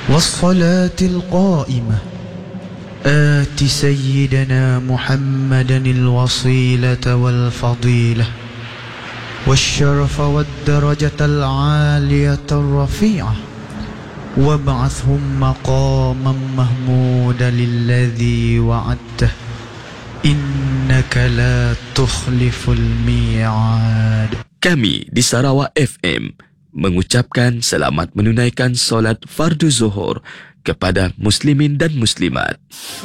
والصلاة القائمة آت سيدنا محمدا الوصيلة والفضيلة والشرف والدرجة العالية الرفيعة وابعثهم مقاما محمودا الذي وعدته إنك لا تخلف الميعاد. Kami di Sarawak FM mengucapkan selamat menunaikan solat fardu zuhur kepada muslimin dan muslimat.